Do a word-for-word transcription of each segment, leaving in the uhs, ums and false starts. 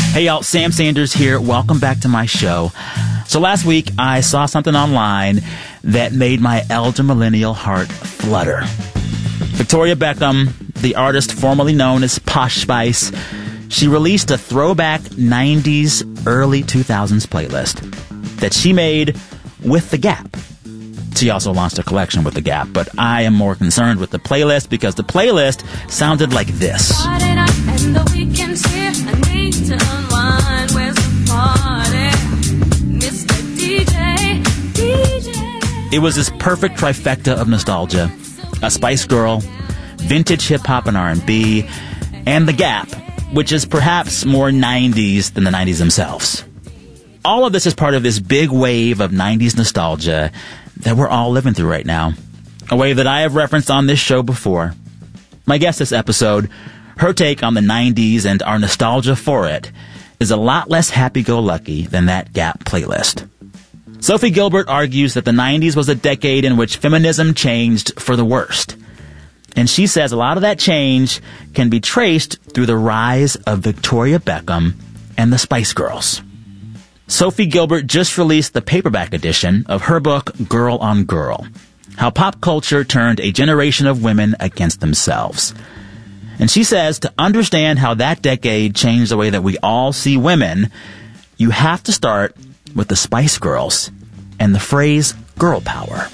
Hey y'all, Sam Sanders here. Welcome back to my show. So last week, I saw something online that made my elder millennial heart flutter. Victoria Beckham, the artist formerly known as Posh Spice, she released a throwback nineties, early two thousands playlist that she made with The Gap. She also launched a collection with The Gap, but I am more concerned with the playlist because the playlist sounded like this. Friday night and the weekend's here. I need to unwind. Where's the party? Mister D J, D J. It was this perfect trifecta of nostalgia. A Spice Girl, vintage hip-hop and R and B, and The Gap, which is perhaps more nineties than the nineties themselves. All of this is part of this big wave of nineties nostalgia that we're all living through right now. A wave that I have referenced on this show before. My guest this episode, her take on the nineties and our nostalgia for it, is a lot less happy-go-lucky than that Gap playlist. Sophie Gilbert argues that the nineties was a decade in which feminism changed for the worst. And she says a lot of that change can be traced through the rise of Victoria Beckham and the Spice Girls. Sophie Gilbert just released the paperback edition of her book, Girl on Girl, How Pop Culture Turned a Generation of Women Against Themselves. And she says to understand how that decade changed the way that we all see women, you have to start with the Spice Girls and the phrase girl power.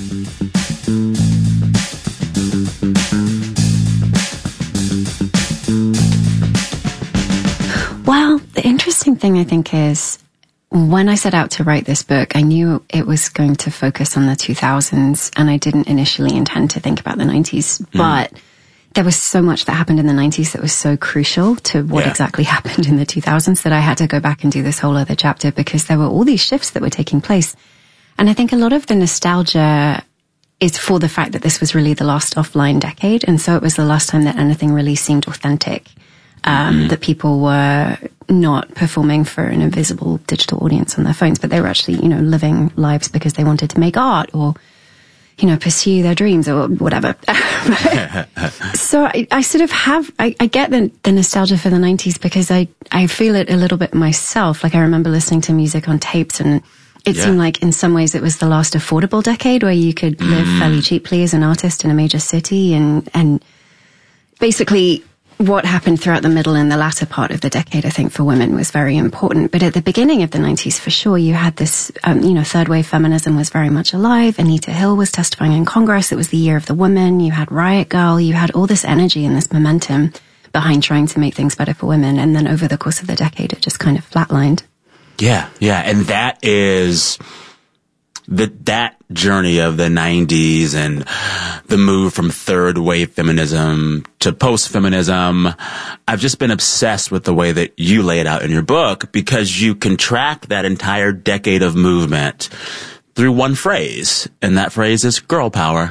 Well, the interesting thing I think is when I set out to write this book, I knew it was going to focus on the two thousands, and I didn't initially intend to think about the nineties. Mm. But there was so much that happened in the nineties that was so crucial to what yeah. exactly happened in the two thousands that I had to go back and do this whole other chapter because there were all these shifts that were taking place. And I think a lot of the nostalgia is for the fact that this was really the last offline decade, and so it was the last time that anything really seemed authentic. Um, mm-hmm. That people were not performing for an invisible digital audience on their phones, but they were actually, you know, living lives because they wanted to make art or, you know, pursue their dreams or whatever. So I, I sort of have, I, I get the, the nostalgia for the nineties because I, I feel it a little bit myself. Like I remember listening to music on tapes, and it yeah. seemed like in some ways it was the last affordable decade where you could live mm. fairly cheaply as an artist in a major city, and, and basically what happened throughout the middle and the latter part of the decade, I think, for women was very important. But at the beginning of the nineties, for sure, you had this, um, you know, third wave feminism was very much alive. Anita Hill was testifying in Congress. It was the year of the woman. You had Riot Girl. You had all this energy and this momentum behind trying to make things better for women. And then over the course of the decade, it just kind of flatlined. Yeah, yeah. And that is the, that journey of the nineties and the move from third wave feminism to post-feminism. I've just been obsessed with the way that you lay it out in your book because you can track that entire decade of movement through one phrase, and that phrase is girl power.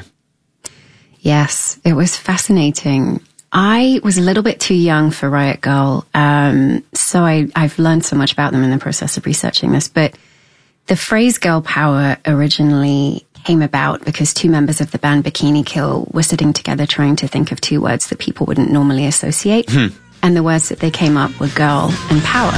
Yes, it was fascinating. I was a little bit too young for Riot Girl, um, so I, I've learned so much about them in the process of researching this, but the phrase girl power originally came about because two members of the band Bikini Kill were sitting together trying to think of two words that people wouldn't normally associate. Hmm. And the words that they came up were girl and power.